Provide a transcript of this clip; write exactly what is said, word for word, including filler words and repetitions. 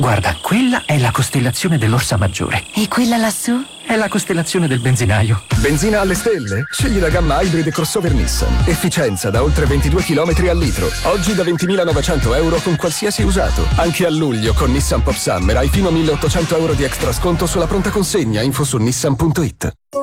Guarda, quella è la costellazione dell'Orsa Maggiore. E quella lassù? È la costellazione del benzinaio. Benzina alle stelle? Scegli la gamma Hybrid e crossover Nissan. Efficienza da oltre ventidue chilometri al litro. Oggi da ventimilanovecento euro con qualsiasi usato. Anche a luglio con Nissan Pop Summer hai fino a milleottocento euro di extra sconto sulla pronta consegna. Info su nissan punto it.